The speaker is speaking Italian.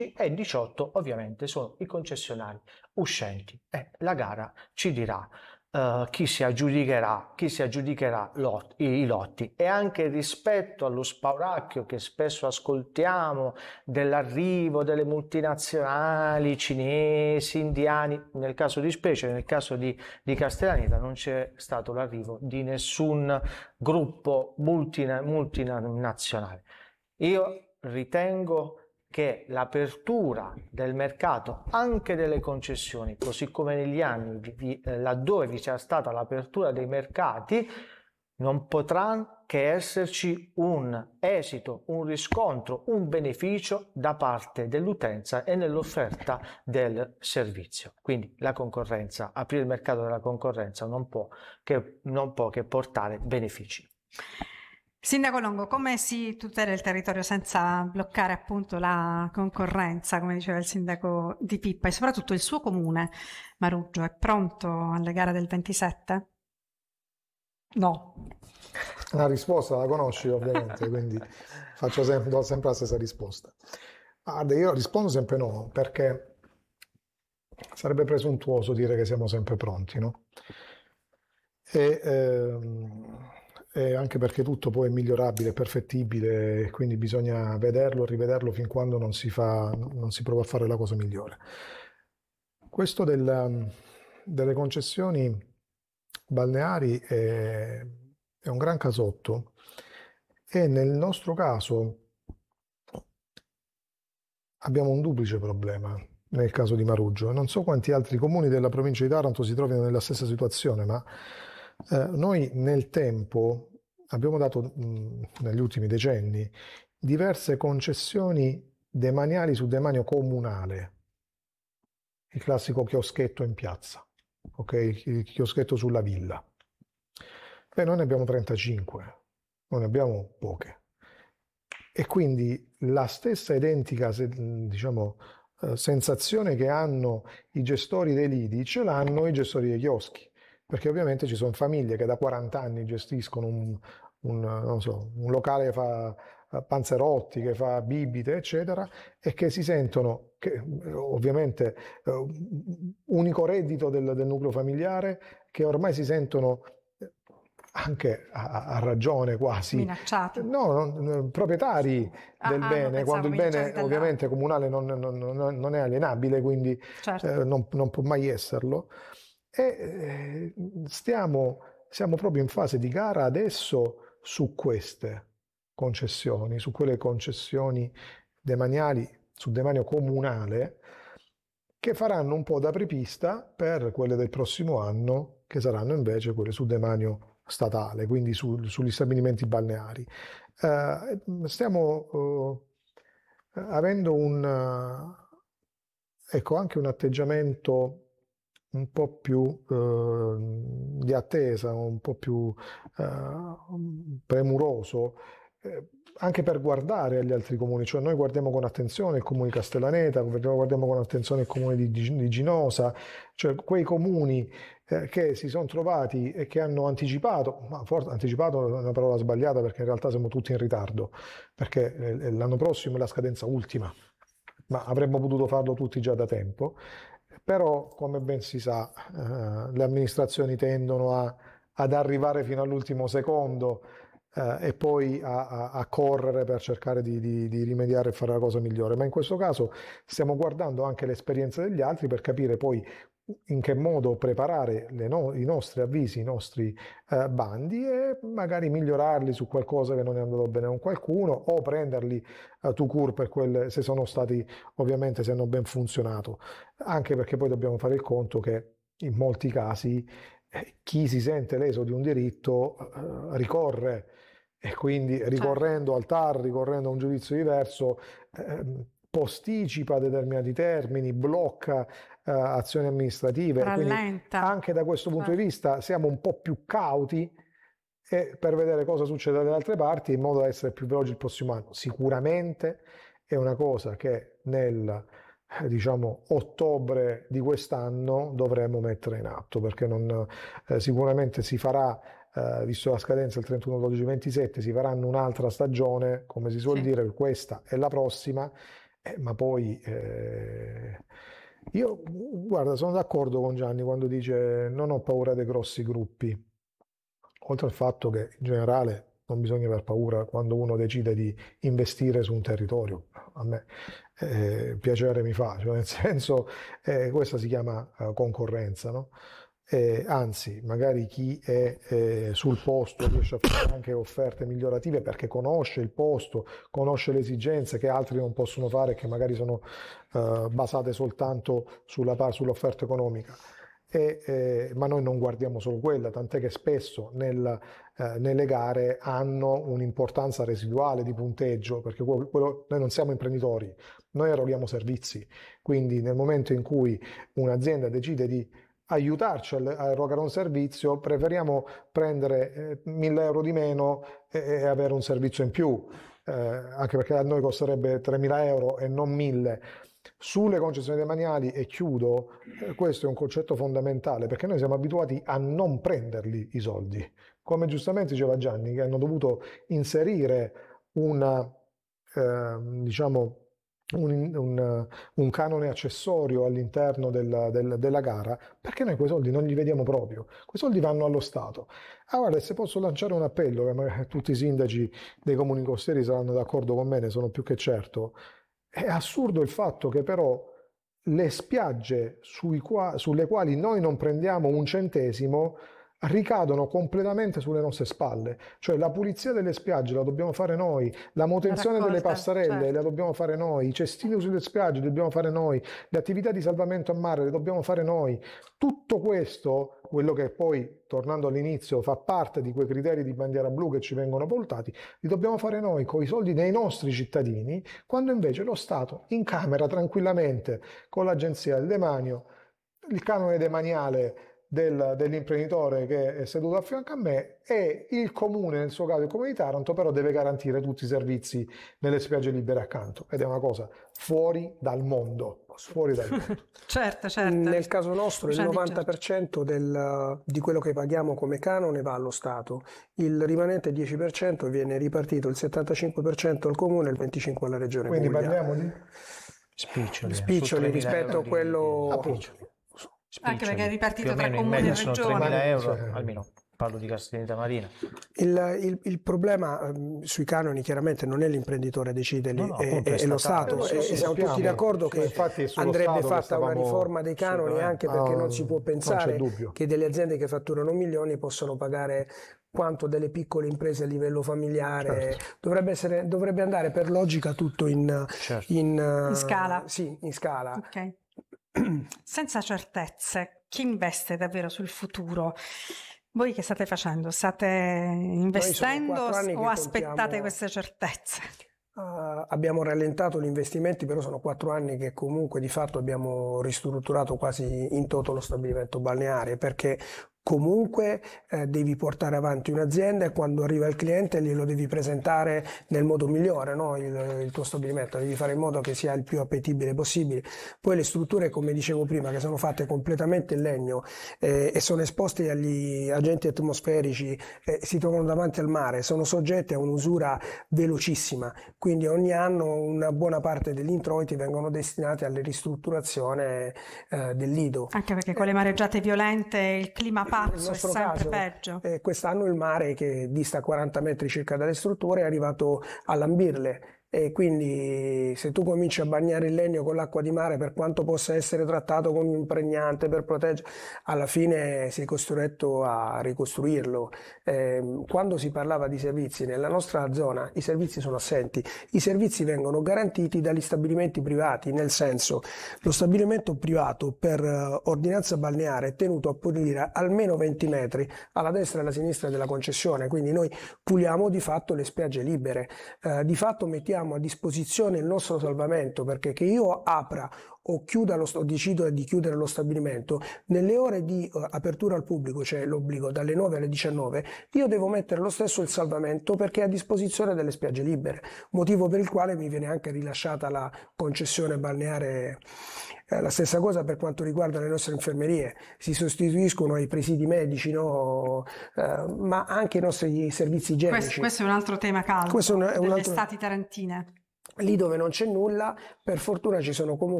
e 18 ovviamente sono i concessionari uscenti, e la gara ci dirà chi si aggiudicherà i lotti. E anche rispetto allo spauracchio che spesso ascoltiamo dell'arrivo delle multinazionali cinesi, indiani, nel caso di specie, nel caso di Castellaneta non c'è stato l'arrivo di nessun gruppo multinazionale. Io ritengo che l'apertura del mercato, anche delle concessioni, così come negli anni laddove vi sia stata l'apertura dei mercati, non potrà che esserci un esito, un riscontro, un beneficio da parte dell'utenza e nell'offerta del servizio. Quindi la concorrenza, aprire il mercato della concorrenza non può che portare benefici. Sindaco Longo, come si tutela il territorio senza bloccare appunto la concorrenza, come diceva il sindaco di Pippa, e soprattutto il suo comune, Maruggio, è pronto alle gare del 27? No. La risposta la conosci ovviamente, quindi do sempre la stessa risposta. Guarda, io rispondo sempre no, perché sarebbe presuntuoso dire che siamo sempre pronti, no? E anche perché tutto poi è migliorabile, è perfettibile, quindi bisogna vederlo, rivederlo fin quando non si prova a fare la cosa migliore. Questo delle concessioni balneari è un gran casotto, e nel nostro caso abbiamo un duplice problema nel caso di Maruggio. Non so quanti altri comuni della provincia di Taranto si trovino nella stessa situazione, ma noi nel tempo abbiamo dato, negli ultimi decenni, diverse concessioni demaniali su demanio comunale. Il classico chioschetto in piazza, ok? Il chioschetto sulla villa. Beh, noi ne abbiamo 35, non ne abbiamo poche. E quindi la stessa identica, diciamo, sensazione che hanno i gestori dei lidi ce l'hanno i gestori dei chioschi, perché ovviamente ci sono famiglie che da 40 anni gestiscono non so, un locale che fa panzerotti, che fa bibite, eccetera, e che si sentono, che ovviamente unico reddito del nucleo familiare, che ormai si sentono anche a ragione quasi minacciati, proprietari del bene, quando il bene ovviamente comunale non è alienabile, quindi certo, non può mai esserlo. E siamo proprio in fase di gara adesso su queste concessioni, su quelle concessioni demaniali su demanio comunale, che faranno un po' da apripista per quelle del prossimo anno, che saranno invece quelle su demanio statale, quindi sugli stabilimenti balneari. Stiamo avendo anche un atteggiamento un po' più di attesa, un po' più premuroso, anche per guardare agli altri comuni. Cioè noi guardiamo con attenzione il comune di Castellaneta, guardiamo con attenzione il comune di Ginosa, cioè quei comuni che si sono trovati e che hanno anticipato, ma forse anticipato è una parola sbagliata, perché in realtà siamo tutti in ritardo, perché l'anno prossimo è la scadenza ultima, ma avremmo potuto farlo tutti già da tempo. Però, come ben si sa, le amministrazioni tendono ad arrivare fino all'ultimo secondo e poi a correre per cercare di rimediare e fare la cosa migliore. Ma in questo caso stiamo guardando anche l'esperienza degli altri per capire poi in che modo preparare i nostri avvisi, i nostri bandi, e magari migliorarli su qualcosa che non è andato bene con qualcuno, o prenderli tout court per quelle, se sono stati, ovviamente, se hanno ben funzionato, anche perché poi dobbiamo fare il conto che in molti casi chi si sente leso di un diritto ricorre, e quindi ricorrendo al TAR, ricorrendo a un giudizio diverso, posticipa determinati termini, blocca azioni amministrative. Quindi anche da questo punto di vista siamo un po' più cauti per vedere cosa succede dalle altre parti, in modo da essere più veloci il prossimo anno. Sicuramente è una cosa che nel ottobre di quest'anno dovremo mettere in atto, perché sicuramente si farà, visto la scadenza il 31/12/27, si faranno un'altra stagione, come si suol dire, questa e la prossima, Ma poi io, guarda, sono d'accordo con Gianni quando dice non ho paura dei grossi gruppi, oltre al fatto che in generale non bisogna aver paura quando uno decide di investire su un territorio. A me piacere mi fa, cioè nel senso questa si chiama concorrenza, no? Anzi, magari chi è sul posto riesce a fare anche offerte migliorative perché conosce il posto, conosce le esigenze che altri non possono fare e che magari sono basate soltanto sull'offerta economica. Ma noi non guardiamo solo quella, tant'è che spesso nelle gare hanno un'importanza residuale di punteggio, perché noi non siamo imprenditori, noi eroghiamo servizi, quindi nel momento in cui un'azienda decide di aiutarci a erogare un servizio, preferiamo prendere 1.000 euro di meno e avere un servizio in più, anche perché a noi costerebbe 3.000 euro e non 1.000. Sulle concessioni demaniali, e chiudo, questo è un concetto fondamentale, perché noi siamo abituati a non prenderli i soldi, come giustamente diceva Gianni, che hanno dovuto inserire diciamo, un canone accessorio all'interno della gara, perché noi quei soldi non li vediamo proprio, quei soldi vanno allo Stato. Guarda, se posso lanciare un appello, che magari tutti i sindaci dei comuni costieri saranno d'accordo con me, ne sono più che certo, è assurdo il fatto che però le spiagge sulle quali noi non prendiamo un centesimo ricadono completamente sulle nostre spalle, cioè la pulizia delle spiagge la dobbiamo fare noi, la manutenzione delle passerelle la dobbiamo fare noi, i cestini sulle spiagge li dobbiamo fare noi, le attività di salvamento a mare le dobbiamo fare noi. Tutto questo, quello che poi, tornando all'inizio, fa parte di quei criteri di bandiera blu che ci vengono valutati, li dobbiamo fare noi con i soldi dei nostri cittadini, quando invece lo Stato incamera tranquillamente con l'Agenzia del Demanio il canone demaniale dell'imprenditore che è seduto a fianco a me, e il comune, nel suo caso il comune di Taranto, però deve garantire tutti i servizi nelle spiagge libere accanto, ed è una cosa fuori dal mondo. Certo. Nel caso nostro il 90% di quello che paghiamo come canone va allo Stato, il rimanente 10% viene ripartito, il 75% al comune e il 25% alla regione. Quindi parliamo di spiccioli rispetto a quello... Anche perché è ripartito tra comuni e regioni. 3.000 euro, almeno parlo di Castellaneta Marina. Il problema sui canoni chiaramente non è l'imprenditore a deciderli, è lo Stato, e siamo tutti d'accordo che andrebbe fatta una riforma dei canoni, anche perché non si può pensare che delle aziende che fatturano milioni possano pagare quanto delle piccole imprese a livello familiare. Certo. Dovrebbe andare per logica tutto in scala. Sì, in scala. Okay. Senza certezze, chi investe davvero sul futuro? Voi che state facendo? State investendo o aspettate queste certezze? Abbiamo rallentato gli investimenti, però sono 4 anni che comunque di fatto abbiamo ristrutturato quasi in toto lo stabilimento balneare, perché comunque devi portare avanti un'azienda e quando arriva il cliente glielo devi presentare nel modo migliore, no? Il tuo stabilimento, devi fare in modo che sia il più appetibile possibile. Poi le strutture, come dicevo prima, che sono fatte completamente in legno e sono esposte agli agenti atmosferici, si trovano davanti al mare, sono soggette a un'usura velocissima, quindi ogni anno una buona parte degli introiti vengono destinati alla ristrutturazione del lido. Anche perché con le mareggiate violente il clima pazzo è sempre peggio. Quest'anno il mare, che dista 40 metri circa dalle strutture, è arrivato a lambirle, e quindi se tu cominci a bagnare il legno con l'acqua di mare, per quanto possa essere trattato con un impregnante per proteggere, alla fine sei costretto a ricostruirlo. Quando si parlava di servizi nella nostra zona, i servizi sono assenti, i servizi vengono garantiti dagli stabilimenti privati, nel senso, lo stabilimento privato per ordinanza balneare è tenuto a pulire almeno 20 metri alla destra e alla sinistra della concessione, quindi noi puliamo di fatto le spiagge libere, di fatto mettiamo a disposizione il nostro salvamento, perché che io apra o decido di chiudere lo stabilimento, nelle ore di apertura al pubblico, cioè l'obbligo dalle 9 alle 19, io devo mettere lo stesso il salvamento perché è a disposizione delle spiagge libere, motivo per il quale mi viene anche rilasciata la concessione balneare. La stessa cosa per quanto riguarda le nostre infermerie, si sostituiscono ai presidi medici, no? Ma anche i nostri servizi igienici. Questo è un altro tema caldo, delle estati tarantine. Lì dove non c'è nulla, per fortuna ci sono comunque